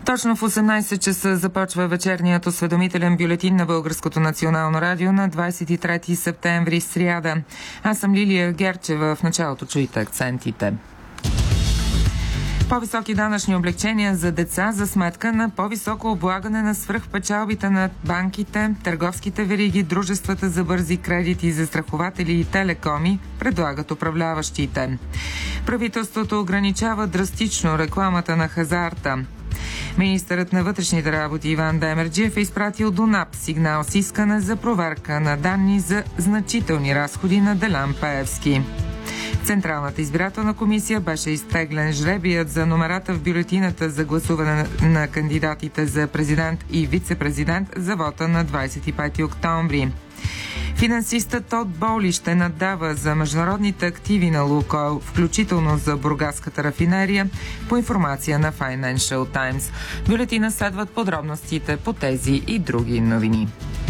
Точно в 18 часа започва вечерният осведомителен бюлетин на Българското национално радио на 23 септември, сряда. Аз съм Лилия Герчева. В началото чуйте акцентите. По-високи данъчни облекчения за деца за сметка на по-високо облагане на свръхпечалбите на банките, търговските вериги, дружествата за бързи кредити, застрахователи и телекоми, предлагат управляващите. Правителството ограничава драстично рекламата на хазарта. Министърът на вътрешните работи Иван Демерджиев е изпратил до НАП сигнал с искане за проверка на данни за значителни разходи на Делян Пеевски. Централната избирателна комисия беше изтеглен жребият за номерата в бюлетината за гласуване на кандидатите за президент и вице-президент за вота на 25 октомври. Финансистът от Боли ще наддава за международните активи на Лукойл, включително за бургаската рафинерия, по информация на Financial Times. В бюлетина следват подробностите по тези и други новини.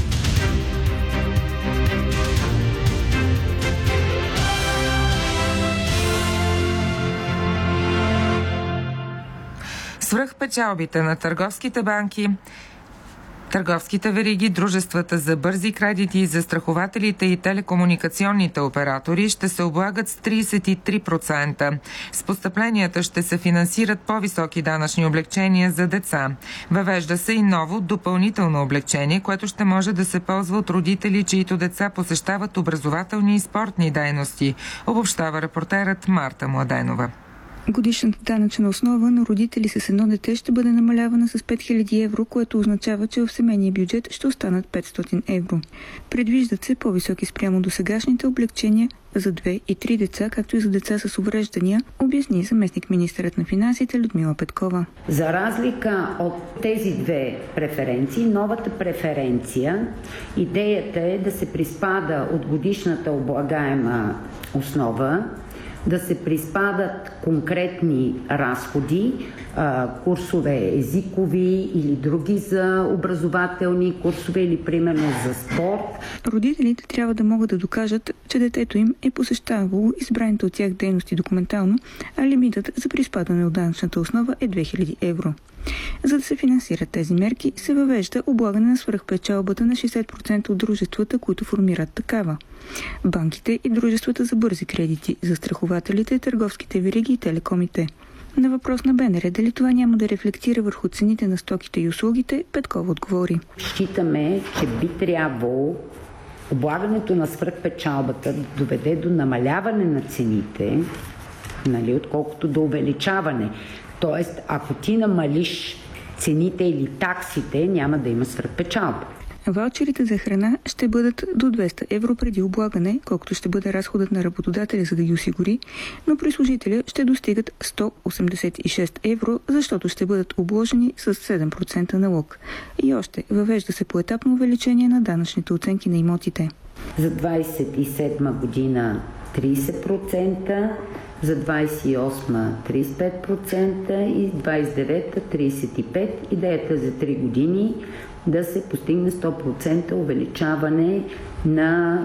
Свръхпечалбите на търговските банки, търговските вериги, дружествата за бързи кредити, застрахователите и телекомуникационните оператори ще се облагат с 33%. С постъпленията ще се финансират по-високи данъчни облекчения за деца. Въвежда се и ново допълнително облекчение, което ще може да се ползва от родители, чиито деца посещават образователни и спортни дейности, обобщава репортерът Марта Младенова. Годишната данъчна основа на родители с едно дете ще бъде намалявана с 5000 евро, което означава, че в семейния бюджет ще останат 500 евро. Предвиждат се по-високи спрямо до сегашните облекчения за 2 и 3 деца, както и за деца с увреждания, обясни заместник-министърът на финансите Людмила Петкова. За разлика от тези две преференции, новата преференция, идеята е да се приспада от годишната облагаема основа, да се приспадат конкретни разходи, курсове езикови или други за образователни курсове или примерно за спорт. Родителите трябва да могат да докажат, че детето им е посещавало избраните от тях дейности документално, а лимитът за приспадане от данъчната основа е 2000 евро. За да се финансират тези мерки, се въвежда облагане на свръхпечалбата на 60% от дружествата, които формират такава. Банките и дружествата за бързи кредити, застрахователите, търговските вериги и телекомите. На въпрос на БНР дали това няма да рефлектира върху цените на стоките и услугите, Петкова отговори. Считаме, че би трябвало облагането на свръхпечалбата да доведе до намаляване на цените, отколкото до увеличаване. Тоест, ако ти намалиш цените или таксите, няма да има свръхпечалба. Ваучерите за храна ще бъдат до 200 евро преди облагане, колкото ще бъде разходът на работодателя, за да ги осигури, но при служителя ще достигат 186 евро, защото ще бъдат обложени с 7% налог. И още, въвежда се поетапно увеличение на данъчните оценки на имотите. За 27 година 30%, за 28 35% и 29 35%. Идеята за 3 години да се постигне 100% увеличаване на